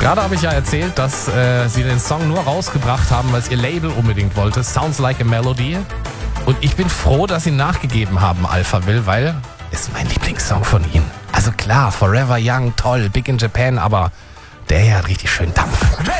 Gerade habe ich ja erzählt, dass sie den Song nur rausgebracht haben, weil es ihr Label unbedingt wollte. Sounds Like a Melody. Und ich bin froh, dass sie nachgegeben haben, Alphaville, weil es ist mein Lieblingssong von ihnen. Also klar, Forever Young, toll, Big in Japan, aber der hier hat richtig schön Dampf.